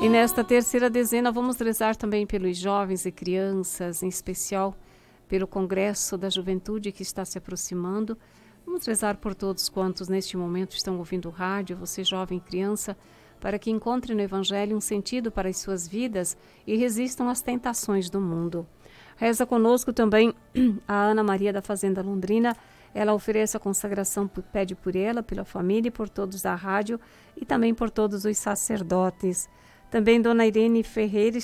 E nesta terceira dezena vamos rezar também pelos jovens e crianças, em especial pelo Congresso da Juventude que está se aproximando. Vamos rezar por todos quantos neste momento estão ouvindo o rádio, você jovem e criança, para que encontrem no Evangelho um sentido para as suas vidas e resistam às tentações do mundo. Reza conosco também a Ana Maria da Fazenda Londrina. Ela oferece a consagração, pede por ela, pela família e por todos da rádio e também por todos os sacerdotes. Também Dona Irene Ferreira